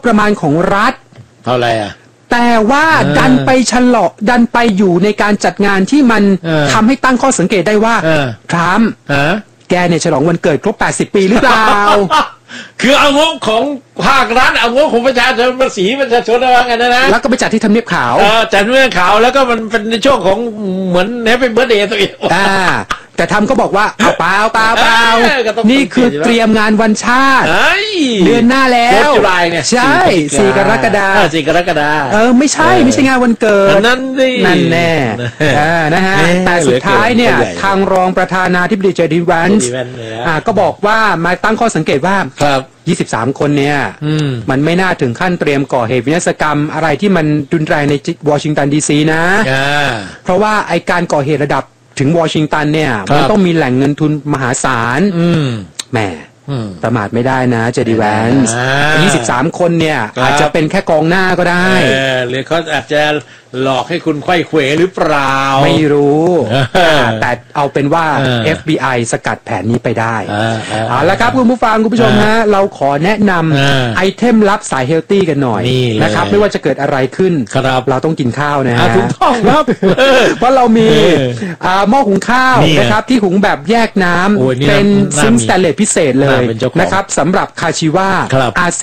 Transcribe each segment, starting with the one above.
ประมาณของรัฐเท่าไรอ่ะแต่ว่าดันไปฉลองดันไปอยู่ในการจัดงานที่มันทำให้ตั้งข้อสังเกตได้ว่าทรัมป์แกเนี่ยฉลองวันเกิดครบ80 ปีหรือเปล่าคือเอางบของภาครัฐเอางบของประชาชนภาษีประชาชนอะไรกันนะแล้วก็ไปจัดที่ทำเนียบขาวจัดทำเนียบขาวแล้วก็มันเป็นในช่วงของเหมือนแฮปปี้เบิร์ธเดย์ตัวเองแต่ทำก็บอกว่าเปล่านี่คือเตรียมงานวันชาติเดือนหน้าแล้วใช่4 กรกฎาคม 4 กรกฎาคมไม่ใช่งานวันเกิดนั่นแน่นะฮะแต่สุดท้ายเนี่ยทางรองประธานาธิบดีเจดีแวนส์ก็บอกว่ามาตั้งข้อสังเกตว่า23 คนเนี่ยมันไม่น่าถึงขั้นเตรียมก่อเหตุวินาศกรรมอะไรที่มันรุนแรงในวอชิงตันดีซีนะเพราะว่าไอการก่อเหตุระดับถึงวอชิงตันเนี่ยมันต้องมีแหล่งเงินทุนมหาศาลแหมประมาทไม่ได้นะเจดีแวนส์23 คนเนี่ยอาจจะเป็นแค่กองหน้าก็ได้หรือเขาอาจจะหลอกให้คุณไขว้เขวหรือเปล่าไม่รู้แต่เอาเป็นว่า FBI สกัดแผนนี้ไปได้เอาละครับคุณผู้ฟังคุณผู้ชมฮะเราขอแนะนำไอเทมลับสายเฮลตี้กันหน่อยนะครับไม่ว่าจะเกิดอะไรขึ้นเราต้องกินข้าวนะฮะถูกต้องครับเพราะเรามีหม้อหุงข้าวนะครับที่หุงแบบแยกน้ำเป็นซิงค์สแตนเลสพิเศษเลยนะครับสำหรับคาชิวา RC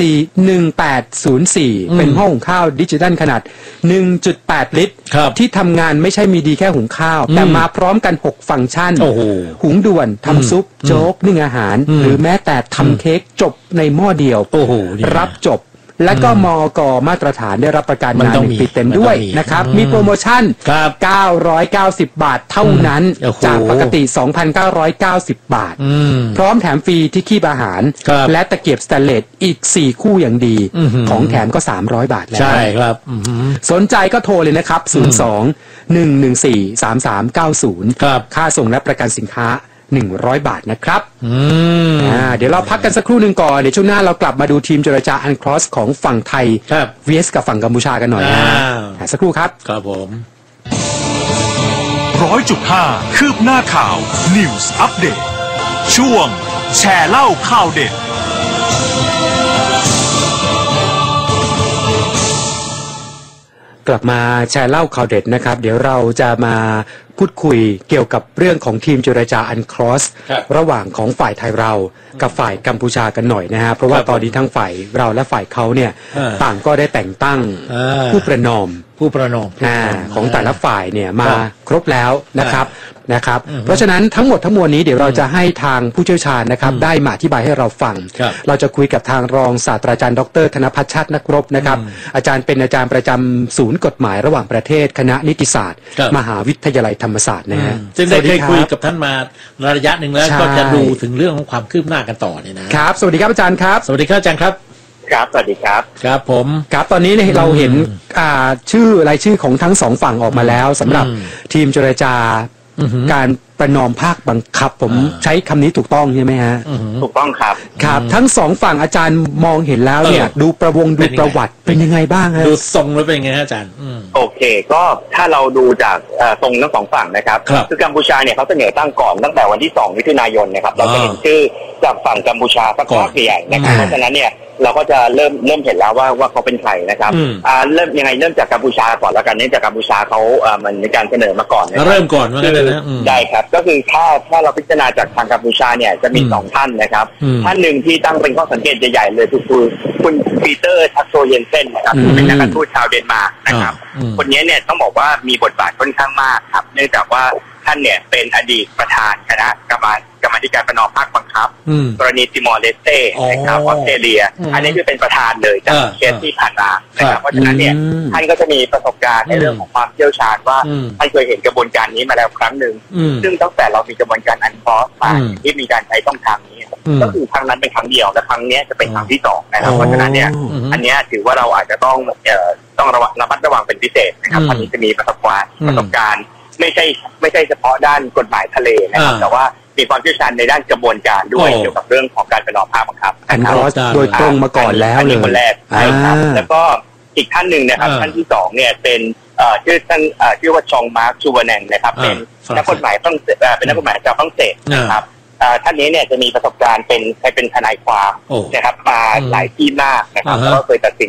1804เป็นหม้อหุงข้าวดิจิทัลขนาด 1.8 ลิตรที่ทำงานไม่ใช่มีดีแค่หุงข้าวแต่มาพร้อมกัน6ฟังก์ชันหุงด่วนทำซุปโจ๊กนึ่งอาหารหรือแม้แต่ทำเค้กจบในหม้อเดียวรับจบและก็มก.มาตรฐานได้รับประกันนาน1 ปีเต็มด้วยนะครับมีโปรโมชั่น990 บาทเท่านั้นจากปกติ 2,990 บาทพร้อมแถมฟรีที่คีบอาหารและตะเกียบสแตนเลสอีก4 คู่อย่างดีของแถมก็300 บาทแล้วใช่ครับสนใจก็โทรเลยนะครับ02-114-3390ค่าส่งและประกันสินค้า100 บาทนะครับเดี๋ยวเราพักกันสักครู่หนึ่งก่อนเดี๋ยวช่วงหน้าเรากลับมาดูทีมเจรจาอันครอสของฝั่งไทยvs กับฝั่งกัมพูชากันหน่อยนะสักครู่ครับครับผม 100.5 คืบหน้าข่าว News Update ช่วงแชร์เล่าข่าวเด็ดกลับมาแชร์เล่าข่าวเด็ดนะครับเดี๋ยวเราจะมาพูดคุยเกี่ยวกับเรื่องของทีมเจรจาอันครอสระหว่างของฝ่ายไทยเรากับฝ่ายกัมพูชากันหน่อยนะฮะเพราะว่าตอนนี้ทั้งฝ่ายเราและฝ่ายเขาเนี่ยต่างก็ได้แต่งตั้งผู้ประนอมของแต่ละฝ่ายเนี่ยมาครบแล้วนะครับเพราะฉะนั้นทั้งหมดทั้งมวลนี้เดี๋ยวเราจะให้ทางผู้เชี่ยวชาญนะครับได้มาอธิบายให้เราฟังเราจะคุยกับทางรองศาสตราจารย์ดร.ธนภัชชาตินักรบนะครับอาจารย์เป็นอาจารย์ประจำศูนย์กฎหมายระหว่างประเทศคณะนิติศาสตร์มหาวิทยาลัยธรรมศาสตร์นะฮะซึ่งได้เคยคุยกับท่านมาระยะหนึ่งแล้วก็จะดูถึงเรื่องของความคืบหน้ากันต่อเนี่ยนะครับสวัสดีครับอาจารย์ครับสวัสดีครับอาจารย์ครับครับสวัสดีครับครับผมครับตอนนี้เราเห็นชื่อรายชื่อของทั้งสองฝั่งออกมาแล้วสำหรับทีมเจรจาการประนอมภาคบังคับผมใช้คำนี้ถูกต้องใช่ไหมฮะถูกต้องครับครับทั้งสองฝั่งอาจารย์มองเห็นแล้วเนี่ยดูประวัติเป็นยังไงบ้างฮะดูทรงแล้วเป็นยังไงอาจารย์โอเคก็ถ้าเราดูจากทรงทั้งสองฝั่งนะครับคือกัมพูชาเนี่ยเขาเสนอตั้งก่อนตั้งแต่วันที่2 มิถุนายนนะครับเราจะเห็นชื่อจากฝั่งกัมพูชาสักพักใหญ่นะครับเพราะฉะนั้นเนี่ยเราก็จะเริ่มเห็นแล้วว่าเขาเป็นใครนะครับเริ่มจากกัมพูชาก่อนแล้วกันเนื่องจากกัมพูชาเขามันมีการเสนอมาก่อนเริ่มก่อนว่างั้นเลยนะได้ครับก็คือถ้าเราพิจารณาจากทางกัมพูชาเนี่ยจะมี2 ท่านนะครับท่านหนึ่งที่ตั้งเป็นข้อสังเกตใหญ่ๆเลยคือคุณปีเตอร์ทักโซเยนเซนนะครับเป็นนักการทูตชาวเดนมาร์กนะครับคนนี้เนี่ยต้องบอกว่ามีบทบาทค่อนข้างมากครับเนื่องจากว่าท่านเนี่ยเป็นอดีตประธานคณะกรรมการประนอมภาคบังคับกรณีติมอร์เลสเต้นะครับออสเตรเลียอันนี้คือเป็นประธานเลยจากเคสที่ผ่านมานะครับเพราะฉะนั้นเนี่ยท่านก็จะมีประสบการณ์ในเรื่องของความเชี่ยวชาญว่าท่านเคยเห็นกระบวนการนี้มาแล้วครั้งหนึ่งซึ่งตั้งแต่เรามีกระบวนการอันคอสมาที่มีการใช้ช่องทางนี้ก็คือครั้งนั้นเป็นครั้งเดียวและครั้งนี้จะเป็นครั้งที่2นะครับเพราะฉะนั้นเนี่ยอันนี้ถือว่าเราอาจจะต้องระมัดระวังเป็นพิเศษนะครับท่านนี้จะมีประสบการณ์ไม่ใช่เฉพาะด้านกฎหมายทะเลนะครับแต่ว่ามีความเชี่ยวชาญในด้านกระบวนการด้วยเกี่ยวกับเรื่องของการประนอมภาคบังคับโดยตรงมาก่อนแล้วเลยคนแรกใช่ครับแล้วก็อีกท่านหนึ่งนะครับท่านที่2เนี่ยเป็นชื่อว่าชองมาร์คชูวานังนะครับเป็นนักกฎหมายชาวฝรั่งเศสนะครับท่านนี้เนี่ยจะมีประสบการณ์เป็นทนายความนะครับมาหลายที่มากนะครับแล้วก็เคยตัดสิน